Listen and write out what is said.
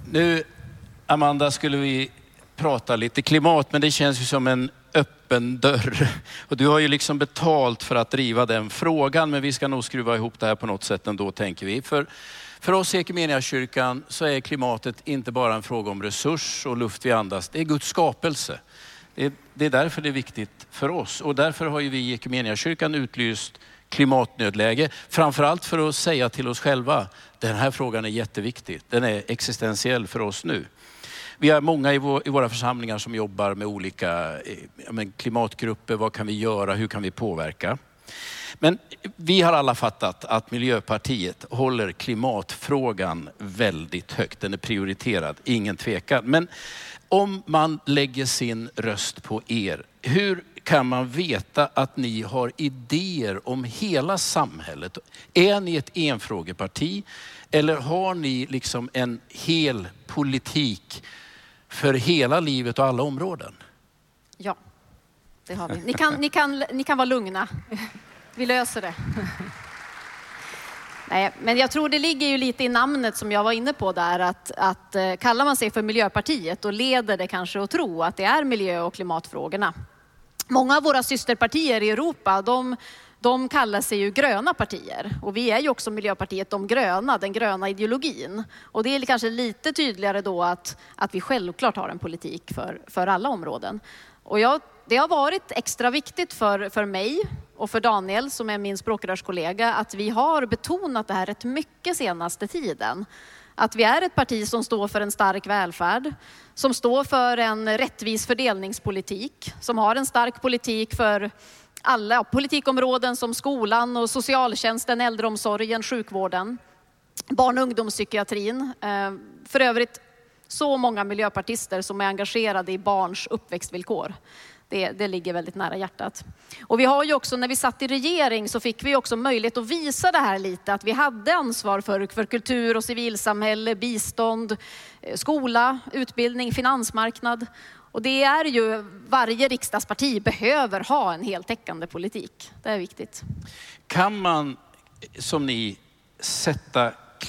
Nu, Amanda, skulle vi prata lite klimat, men det känns ju som en öppen dörr. Och du har ju liksom betalt för att driva den frågan, men vi ska nog skruva ihop det här på något sätt ändå, tänker vi. För oss i Equmeniakyrkan så är klimatet inte bara en fråga om resurs och luft vi andas. Det är Guds skapelse. Det är därför det är viktigt för oss. Och därför har ju vi i Equmeniakyrkan utlyst klimatnödläge. Framförallt för att säga till oss själva, den här frågan är jätteviktig. Den är existentiell för oss nu. Vi har många i våra församlingar som jobbar med olika klimatgrupper. Vad kan vi göra? Hur kan vi påverka? Men vi har alla fattat att Miljöpartiet håller klimatfrågan väldigt högt. Den är prioriterad, ingen tvekan. Men om man lägger sin röst på er, hur kan man veta att ni har idéer om hela samhället? Är ni ett enfrågeparti eller har ni liksom en hel politik för hela livet och alla områden? Ja, det har vi. Ni kan vara lugna. Vi löser det. Nej, men jag tror det ligger ju lite i namnet som jag var inne på där, att kallar man sig för Miljöpartiet och leder det kanske att tro att det är miljö- och klimatfrågorna. Många av våra systerpartier i Europa, de kallar sig ju gröna partier. Och vi är ju också Miljöpartiet de gröna, den gröna ideologin. Och det är kanske lite tydligare då att vi självklart har en politik för alla områden. Och det har varit extra viktigt för mig och för Daniel som är min språkrörskollega att vi har betonat det här rätt mycket senaste tiden. Att vi är ett parti som står för en stark välfärd, som står för en rättvis fördelningspolitik, som har en stark politik för alla politikområden som skolan och socialtjänsten, äldreomsorgen, sjukvården, barn- och ungdomspsykiatrin. För övrigt så många miljöpartister som är engagerade i barns uppväxtvillkor. Det ligger väldigt nära hjärtat. Och vi har ju också, när vi satt i regering så fick vi också möjlighet att visa det här lite. Att vi hade ansvar för kultur och civilsamhälle, bistånd, skola, utbildning, finansmarknad. Och det är ju, varje riksdagsparti behöver ha en heltäckande politik. Det är viktigt. Kan man, som ni, sätta